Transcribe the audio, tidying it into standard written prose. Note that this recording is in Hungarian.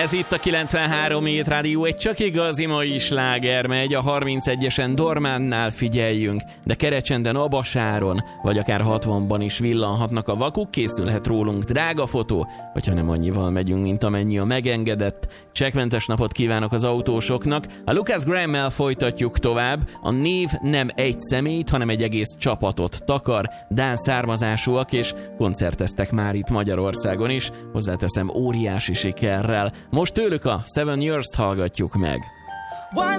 Ez itt a 93 Hét Rádió, egy csak igazi mai sláger megy, a 31-esen Dormánnál figyeljünk, de Kerecsenden, Abasáron, vagy akár 60-ban is villanhatnak a vakuk, készülhet rólunk drága fotó, vagy ha nem annyival megyünk, mint amennyi a megengedett. Csekkmentes napot kívánok az autósoknak. A Lucas Graham-mel folytatjuk tovább. A név nem egy személyt, hanem egy egész csapatot takar. Dán származásúak, és koncerteztek már itt Magyarországon is, hozzáteszem óriási sikerrel. Most tőlük a 7 Years-t hallgatjuk meg.